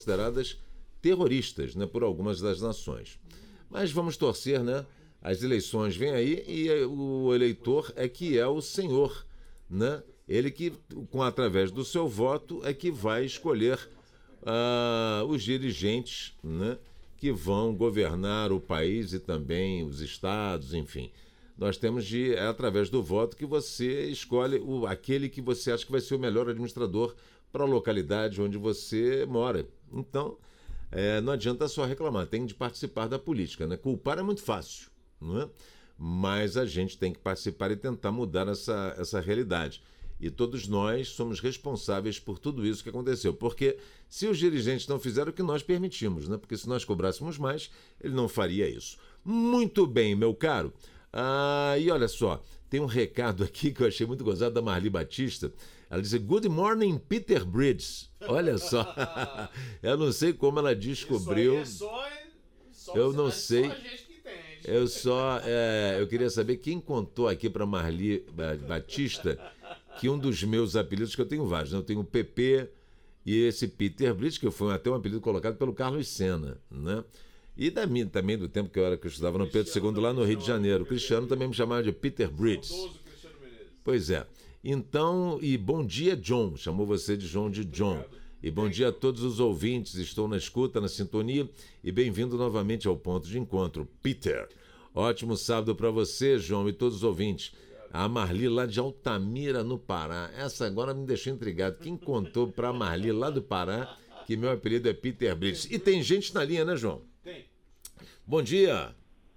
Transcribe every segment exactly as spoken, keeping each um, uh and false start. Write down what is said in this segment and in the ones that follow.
consideradas terroristas, né, por algumas das nações. Mas vamos torcer, né? As eleições vêm aí e o eleitor é que é o senhor, né? Ele que, com, através do seu voto, é que vai escolher uh, os dirigentes, né, que vão governar o país e também os estados, enfim. Nós temos de, é através do voto que você escolhe o, aquele que você acha que vai ser o melhor administrador para a localidade onde você mora. Então, é, não adianta só reclamar, tem de participar da política, né? Culpar é muito fácil, não é? Mas a gente tem que participar e tentar mudar essa, essa realidade. E todos nós somos responsáveis por tudo isso que aconteceu. Porque se os dirigentes não fizeram o que nós permitimos, né? Porque se nós cobrássemos mais, ele não faria isso. Muito bem, meu caro. Ah, e olha só, tem um recado aqui que eu achei muito gozado da Marli Batista. Ela diz: Good morning, Peter Bridges. Olha só. Eu não sei como ela descobriu. Isso aí é só, só, eu não é sei. Só a gente que entende. Eu só. É, eu queria saber quem contou aqui para Marli Batista que um dos meus apelidos, que eu tenho vários, né? Eu tenho o P P e esse Peter Bridges, que foi até um apelido colocado pelo Carlos Senna, né? E da minha, também do tempo que eu, era, que eu estudava no Pedro segundo lá no Rio de Janeiro. O Cristiano também me chamava de Peter Bridges. Pois é. Então, e bom dia, John. Chamou você de João de John. E bom dia a todos os ouvintes. Estou na escuta, na sintonia. E bem-vindo novamente ao Ponto de Encontro, Peter. Ótimo sábado para você, João, e todos os ouvintes. A Marli lá de Altamira, no Pará. Essa agora me deixou intrigado. Quem contou para a Marli lá do Pará que meu apelido é Peter Bridges? E tem gente na linha, né, João? Tem. Bom dia.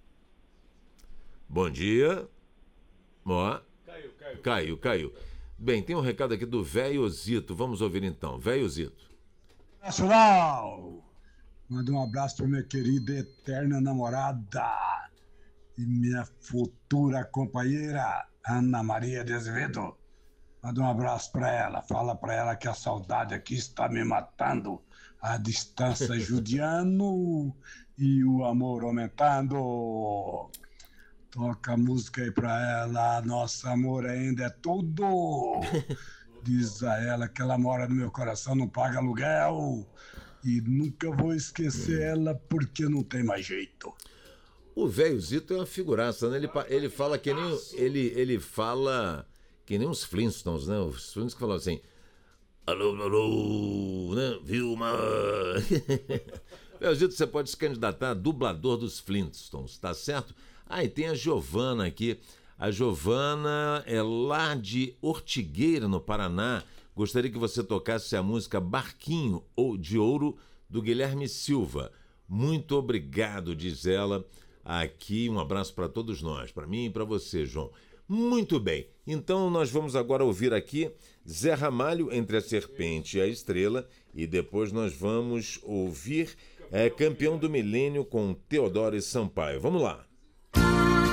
Bom dia. Ó. Caiu, caiu. Caiu, caiu. Bem, tem um recado aqui do Velho Zito. Vamos ouvir então. Velho Zito. Nacional! Manda um abraço para minha querida eterna namorada e minha futura companheira, Ana Maria de Azevedo. Manda um abraço para ela. Fala para ela que a saudade aqui está me matando. A distância judiando e o amor aumentando. Toca a música aí pra ela. Nosso amor ainda é tudo. Diz a ela que ela mora no meu coração, não paga aluguel. E nunca vou esquecer ela porque não tem mais jeito. O Velho Zito é uma figuraça, né? Ele, ele fala que nem... Ele, ele fala que nem os Flintstones, né? Os Flintstones que falam assim... Alô, alô, né? Vilma. Velho Zito, você pode se candidatar a dublador dos Flintstones, tá certo? Ah, e tem a Giovana aqui. A Giovana é lá de Ortigueira, no Paraná. Gostaria que você tocasse a música Barquinho ou de Ouro, do Guilherme Silva. Muito obrigado, diz ela. Aqui, um abraço para todos nós, para mim e para você, João. Muito bem, então nós vamos agora ouvir aqui Zé Ramalho, Entre a Serpente e a Estrela, e depois nós vamos ouvir é, Campeão do Milênio com Teodoro e Sampaio. Vamos lá.